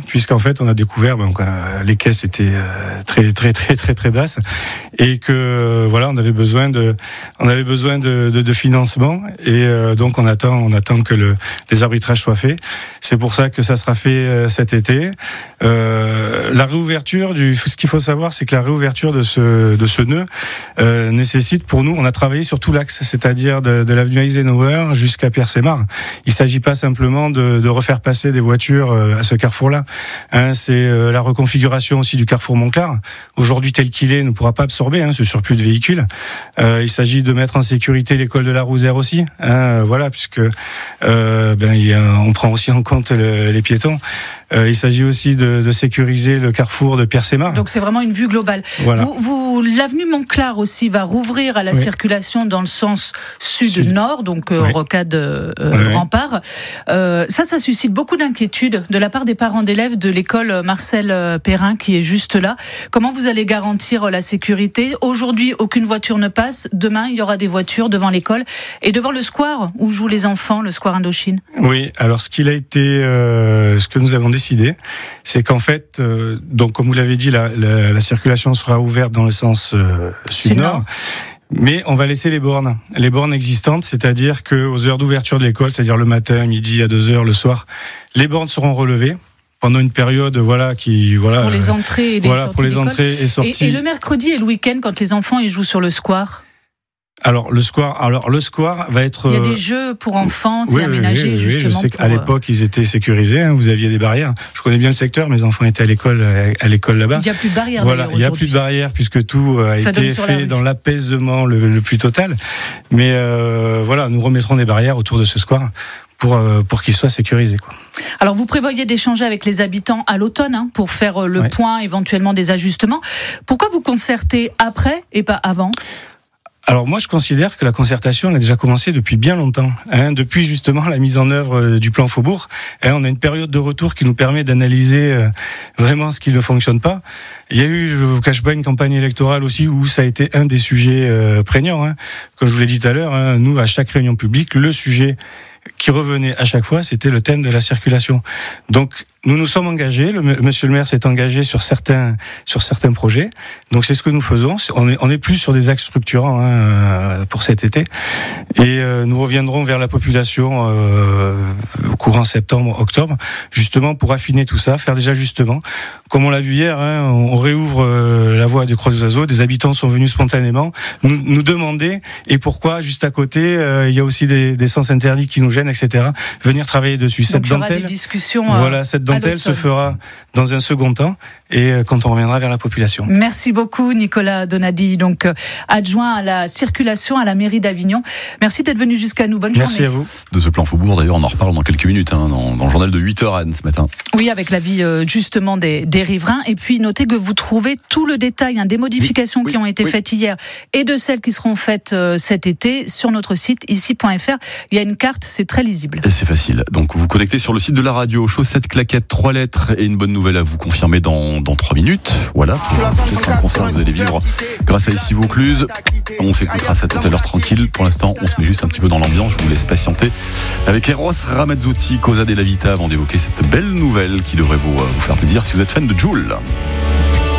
puisqu'en fait on a découvert les caisses étaient très très très très très basses et que voilà, on avait besoin de financement et donc on attend que les arbitrages soient faits. C'est pour ça que ça sera fait cet été. La réouverture ce qu'il faut savoir, c'est que la réouverture de ce nœud nécessite pour nous, on a travaillé sur tout l'axe, c'est-à-dire de l'avenue Eisenhower jusqu'à Pierre-Sémar. Il s'agit pas simplement de refaire passer des voitures à ce carrefour-là. C'est la reconfiguration aussi du carrefour Montclar. Aujourd'hui, tel qu'il est, ne pourra pas absorber ce surplus de véhicules. Il s'agit de mettre en sécurité l'école de la Rousère aussi. Voilà, puisque on prend aussi en compte les piétons. Il s'agit aussi de sécuriser le carrefour de Pierre-Sémar. Donc c'est vraiment une vue globale. Voilà. L'avenue Montclar aussi va rouvrir à la circulation dans le sens sud-nord, donc rocade Rempart. Ça suscite beaucoup d'inquiétudes de la part des parents d'élèves de l'école Marcel Perrin qui est juste là. Comment vous allez garantir la sécurité ? Aujourd'hui, aucune voiture ne passe. Demain, il y aura des voitures devant l'école et devant le square où jouent les enfants, le square Indochine. Oui, alors ce que nous avons décidé, c'est qu'en fait, donc comme vous l'avez dit, la circulation sera ouverte dans le sens sud-nord. Mais on va laisser les bornes existantes, c'est-à-dire qu'aux heures d'ouverture de l'école, c'est-à-dire le matin, midi, à 2h, le soir, les bornes seront relevées pendant une période pour les entrées et les sorties pour les entrées et sorties. Et le mercredi et le week-end, quand les enfants ils jouent sur le square. Alors le square va être. Il y a des jeux pour enfants, c'est aménagé justement. Je sais qu'à l'époque ils étaient sécurisés. Vous aviez des barrières. Je connais bien le secteur. Mes enfants étaient à l'école là-bas. Il n'y a plus de barrières. Voilà, il n'y a plus de barrières puisque tout a été fait dans l'apaisement le plus total. Mais nous remettrons des barrières autour de ce square pour qu'il soit sécurisé, quoi. Alors vous prévoyez d'échanger avec les habitants à l'automne pour faire le point, éventuellement des ajustements. Pourquoi vous concertez après et pas avant ? Alors moi je considère que la concertation elle a déjà commencé depuis bien longtemps, depuis justement la mise en œuvre du plan Faubourg. On a une période de retour qui nous permet d'analyser vraiment ce qui ne fonctionne pas. Il y a eu, je vous cache pas, une campagne électorale aussi où ça a été un des sujets prégnants. Comme je vous l'ai dit tout à l'heure, nous à chaque réunion publique, le sujet qui revenait à chaque fois, c'était le thème de la circulation. Donc, nous nous sommes engagés. Monsieur le maire s'est engagé sur certains projets. Donc, c'est ce que nous faisons. On est plus sur des axes structurants pour cet été. Et nous reviendrons vers la population au courant septembre, octobre, justement pour affiner tout ça, faire des ajustements. Comme on l'a vu hier, on réouvre la voie de Croix-des-Oiseaux. Des habitants sont venus spontanément nous demander et pourquoi juste à côté il y a aussi des sens interdits qui nous gênent, etc. Venir travailler dessus. Donc, cette dentelle, des discussions. Cette dentelle se fera dans un second temps et quand on reviendra vers la population. Merci beaucoup Nicolas Donadi, donc adjoint à la circulation à la mairie d'Avignon. Merci d'être venu jusqu'à nous. Bonne journée. Merci à vous. De ce plan Faubourg, d'ailleurs, on en reparle dans quelques minutes dans le journal de 8h Anne ce matin. Oui, avec l'avis justement des riverains. Et puis notez que vous trouvez tout le détail des modifications qui ont été faites hier et de celles qui seront faites cet été sur notre site ici.fr. Il y a une carte, c'est très lisible. Et c'est facile. Donc vous vous connectez sur le site de la radio. Chaussettes, claquettes, 3 lettres et une bonne nouvelle à vous confirmer dans 3 minutes. Voilà, peut-être un concert que vous allez vivre grâce à Ici Vaucluse. On s'écoutera ça tout à l'heure tranquille. Pour l'instant, on se met juste un petit peu dans l'ambiance. Je vous laisse patienter avec Eros Ramazzotti, Cosa della Vita, avant d'évoquer cette belle nouvelle qui devrait vous faire plaisir si vous êtes fan de Jul.